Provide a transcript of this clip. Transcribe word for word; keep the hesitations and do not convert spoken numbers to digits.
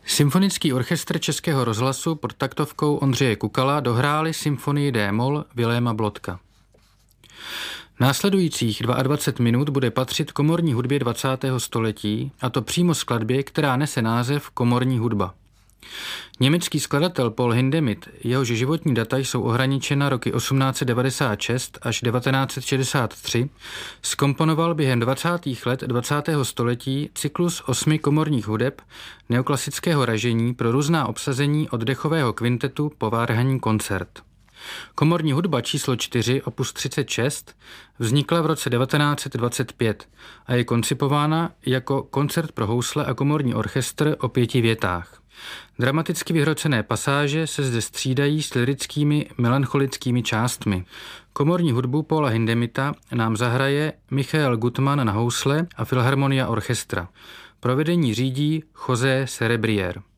Symfonický orchestr Českého rozhlasu pod taktovkou Ondřeje Kukala dohráli symfonii D-moll Viléma Blodka. Následujících dvacet dva minut bude patřit komorní hudbě dvacátého století, a to přímo skladbě, která nese název Komorní hudba. Německý skladatel Paul Hindemith, jehož životní data jsou ohraničena roky osmnáct set devadesát šest až devatenáct set šedesát tři, zkomponoval během dvacátých let dvacátého století cyklus osmi komorních hudeb neoklasického ražení pro různá obsazení od dechového kvintetu po varhanní koncert. Komorní hudba číslo čtyři, opus třicet šest, vznikla v roce devatenáct set dvacet pět a je koncipována jako koncert pro housle a komorní orchestr o pěti větách. Dramaticky vyhrocené pasáže se zde střídají s lyrickými melancholickými částmi. Komorní hudbu Paula Hindemitha nám zahraje Michael Gutmann na housle a Filharmonia Orchestra. Provedení řídí José Cerebrier.